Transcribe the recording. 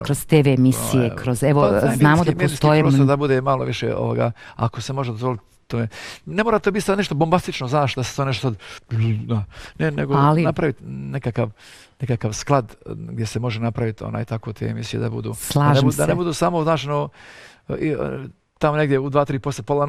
kroz TV emisije, kroz, evo, znamo da postoje... Prosto da bude malo više ovoga, ako se može dozvoliti, to je, ne mora to biti sad nešto bombastično, znaš, da se to nešto sad, ne, nego napraviti nekakav sklad gdje se može napraviti tako te emisije da budu, da ne budu samo, znaš, tamo negdje u 2-3 poslije pola